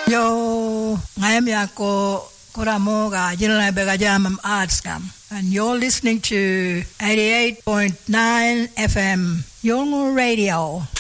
Yo, ngayon ako kuramo ga jinlay begajamam artskam. And you're listening to 88.9 FM, Yolngu Radio.